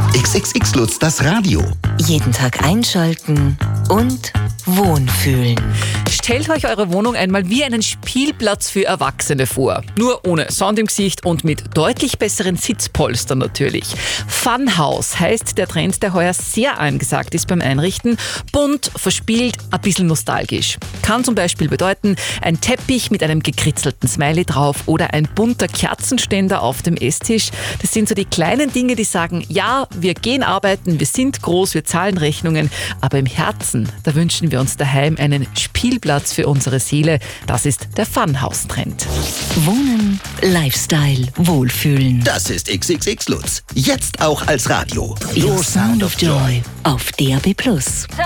XXX Lutz, das Radio. Jeden Tag einschalten und wohnfühlen. Stellt euch eure Wohnung einmal wie einen Spielplatz für Erwachsene vor. Nur ohne Sand im Gesicht und mit deutlich besseren Sitzpolstern natürlich. Funhouse heißt der Trend, der heuer sehr angesagt ist beim Einrichten. Bunt, verspielt, ein bisschen nostalgisch. Kann zum Beispiel bedeuten, ein Teppich mit einem gekritzelten Smiley drauf oder ein bunter Kerzenständer auf dem Esstisch. Das sind so die kleinen Dinge, die sagen, ja, wir gehen arbeiten, wir sind groß, wir zahlen Rechnungen, aber im Herzen, da wünschen wir uns daheim einen Spielplatz für unsere Seele. Das ist der Funhouse-Trend. Wohnen, Lifestyle, Wohlfühlen. Das ist XXX Lutz. Jetzt auch als Radio. Your Sound of Joy auf DAB+.